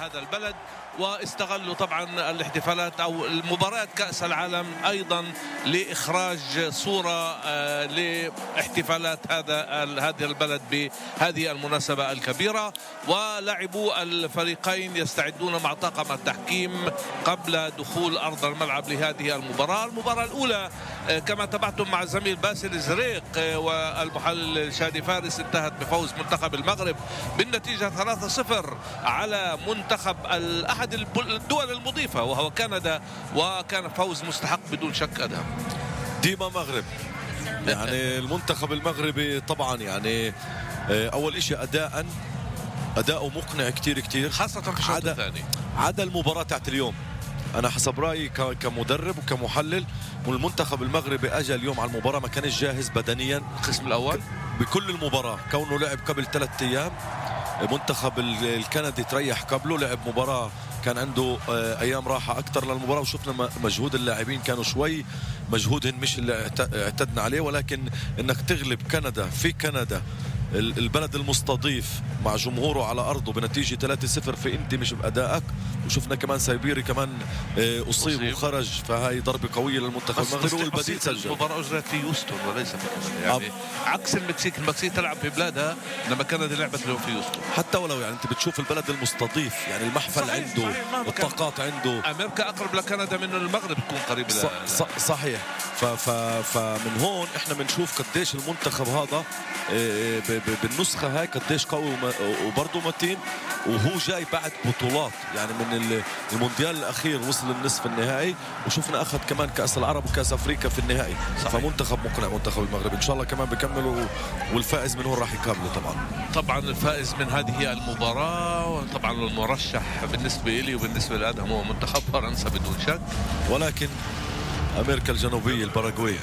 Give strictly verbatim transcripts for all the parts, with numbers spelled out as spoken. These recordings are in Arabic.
هذا البلد، واستغلوا طبعا الاحتفالات أو المباريات كأس العالم أيضا لإخراج صورة لاحتفالات هذا هذا البلد بهذه المناسبة الكبيرة. ولاعبو الفريقين يستعدون مع طاقم التحكيم قبل دخول أرض الملعب لهذه المباراة. المباراة الأولى كما تابعتم مع الزميل باسل الزريق والمحلل شادي فارس انتهت بفوز منتخب المغرب بالنتيجة ثلاثة صفر على منتخب أحد الدول المضيفة وهو كندا، وكان فوز مستحق بدون شك أدهم. ديما مغرب يعني المنتخب المغربي طبعا يعني أول إشي أداء أداؤه مقنع كتير كتير، خاصة في الشوط الثاني. عدا المباراة تاعت اليوم، أنا حسب رأيي كمدرب وكمحلل، والمنتخب المغربي أجى اليوم على المباراة ما كانش جاهز بدنيا القسم الأول بكل المباراة، كونه لعب قبل ثلاثة أيام. منتخب الكندي تريح قبله، لعب مباراة كان عنده أيام راحة أكثر للمباراة، وشفنا مجهود اللاعبين كانوا شوي مجهودهم مش اللي اعتدنا عليه، ولكن إنك تغلب كندا في كندا البلد المستضيف مع جمهوره على أرضه بنتيجة ثلاثة صفر في أنت مش بأدائك. وشفنا كمان سايبيري كمان أصيب, أصيب وخرج، فهي ضربة قوية للمنتخب المغربي والبديل سجل. المباراة أجرت في يوستون وليس في كندا، يعني عكس المكسيك. المكسيك تلعب في بلادها، إنما كندا لعبت اليوم في يوستون. حتى ولو يعني أنت بتشوف البلد المستضيف، يعني المحفل صحيح عنده صحيح الطاقات عنده. أمريكا أقرب لكندا من المغرب تكون قريبة ص... صحيح. ف... ف... فمن هون إحنا بنشوف قديش المنتخب هذا بالنسخة هاي قديش قوي وبرضه متين، وهو جاي بعد بطولات يعني من المونديال الأخير وصل للنصف النهائي، وشفنا أخذ كمان كأس العرب وكأس أفريقيا في النهائي. صحيح. فمنتخب مقنع منتخب المغرب، إن شاء الله كمان بيكملوا، والفائز من هون راح يقابله طبعا. طبعا الفائز من هذه المباراة وطبعا المرشح بالنسبة لي وبالنسبة لأدهم هو منتخب فرنسا بدون شك، ولكن أمريكا الجنوبية الباراغواي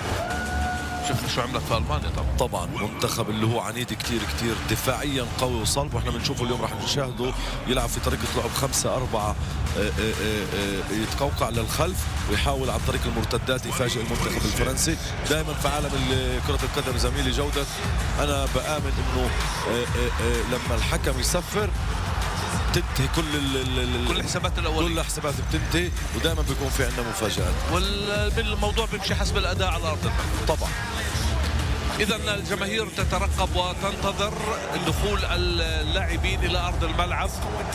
شفنا شو عملت في ألمانيا. طبعا طبعا منتخب اللي هو عنيد كتير كتير دفاعيا قوي وصلب، واحنا بنشوفه اليوم راح نشاهده يلعب في طريقة لعب خمسة أربعة، يتقوقع للخلف ويحاول عن طريق المرتدات يفاجئ المنتخب الفرنسي. دائما في عالم كرة القدم زميلي جودة أنا بآمن إنه لما الحكم يصفر بتنتهي كل ال كل الحسابات الاوليه، كل الحسابات بتنتهي، ودائما بيكون في عندنا مفاجآت، والموضوع بيمشي حسب الاداء على ارض الملعب طبعا. اذا الجماهير تترقب وتنتظر دخول اللاعبين الى ارض الملعب،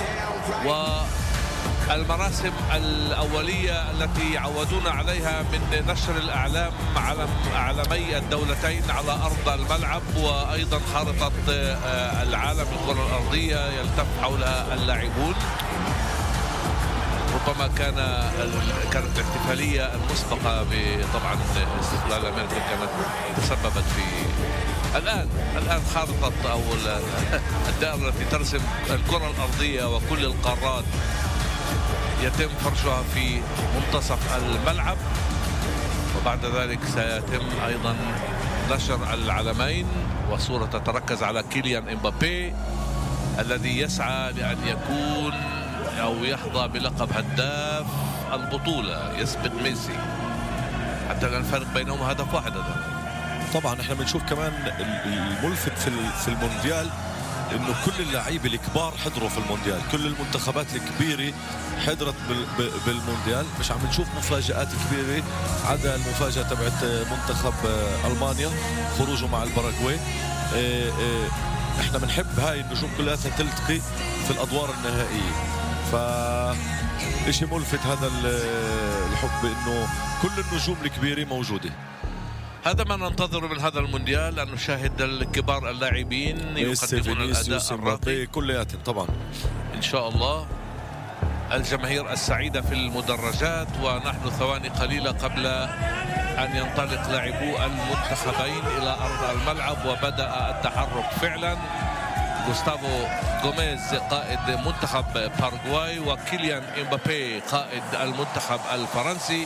والمراسم الاوليه التي عودونا عليها من نشر الاعلام علم اعلامي الدولتين على ارض الملعب، وايضا خارطه العالم الكره الارضيه يلتف حولها اللاعبون. ربما كان كانت الاحتفاليه المسبقه بطبعا استقلال امريكا كانت تسببت في الان الان خارطه او الدائره التي ترسم الكره الارضيه وكل القارات يتم فرشها في منتصف الملعب، وبعد ذلك سيتم ايضا نشر العلمين وصوره تتركز على كيليان امبابي الذي يسعى لان يكون او يحظى بلقب هداف البطوله يسبق ميسي، حتى الان الفرق بينهم هدف واحد. هذا طبعا احنا بنشوف كمان الملفت في في المونديال انه كل اللعيبه الكبار حضروا في المونديال، كل المنتخبات الكبيره حضرت بالمونديال، مش عم نشوف مفاجآت كبيره عدا المفاجاه تبعت منتخب المانيا خروجه مع الباراغواي. احنا بنحب هاي النجوم كلها تلتقي في الادوار النهائيه، ف شيء ملفت هذا الحب انه كل النجوم الكبيره موجوده. هذا ما ننتظره من هذا المونديال، أن نشاهد الكبار اللاعبين يقدمون الأداء الراقي كلياتهم طبعا إن شاء الله. الجماهير السعيدة في المدرجات، ونحن ثواني قليلة قبل أن ينطلق لاعبو المنتخبين إلى أرض الملعب، وبدأ التحرك فعلا. غوستافو غوميز قائد منتخب باراغواي وكيليان امبابي قائد المنتخب الفرنسي،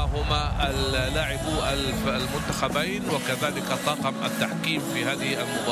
ومعهما اللاعبو المنتخبين وكذلك طاقم التحكيم في هذه المباراة.